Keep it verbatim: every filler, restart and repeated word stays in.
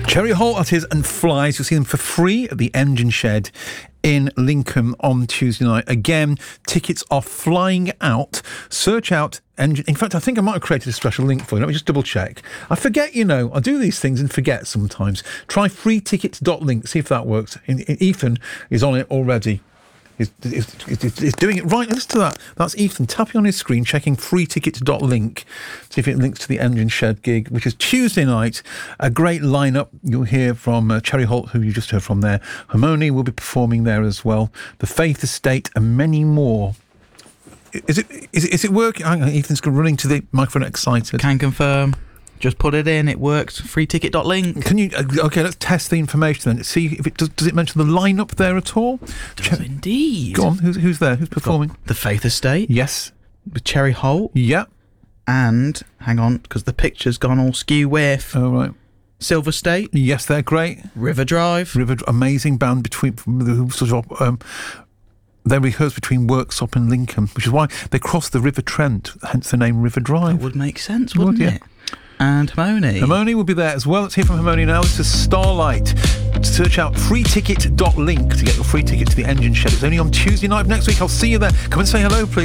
Cherry Holt, that is, and Flies. You'll see them for free at the Engine Shed in Lincoln on Tuesday night. Again, tickets are flying out. Search out Engine. In fact, I think I might have created a special link for you. Let me just double check. I forget, you know, I do these things and forget sometimes. Try free tickets dot link, see if that works. Ethan is on it already. He's, he's, he's, he's doing it right. Listen to that. That's Ethan tapping on his screen, checking free tickets dot link, see if it links to the Engine Shed gig, which is Tuesday night. A great lineup. You'll hear from uh, Cherry Holt, who you just heard from there. Harmony will be performing there as well. The Faith Estate, and many more. Is it is it, is it working? Hang on, Ethan's running to the microphone, excited. Can confirm. Just put it in, it works. free ticket dot link. Can you? Okay, let's test the information then. See if it does. Does it mention the lineup there at all? Does Che- indeed. Go on. Who's who's there? Who's performing? The Faith Estate. Yes. With Cherry Holt. Yeah. And hang on, because the picture's gone all skew with. Oh right. Silver State. Yes, they're great. River Drive. River, amazing band between the sort of. Um, They rehearse between Worksop and Lincoln, which is why they cross the River Trent, hence the name River Drive. That would make sense, wouldn't would, it? Yeah. And Harmony. Harmony will be there as well. Let's hear from Harmony now. This is Starlight. Search out free ticket dot link to get your free ticket to the Engine Shed. It's only on Tuesday night of next week. I'll see you there. Come and say hello, please.